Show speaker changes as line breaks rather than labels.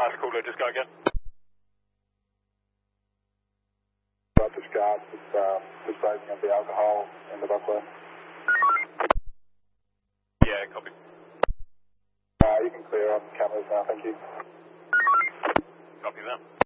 Last caller, just go again.
Discard, disposing of the alcohol in the buckler.
Yeah, copy.
You can clear on cameras now, thank you.
Copy that.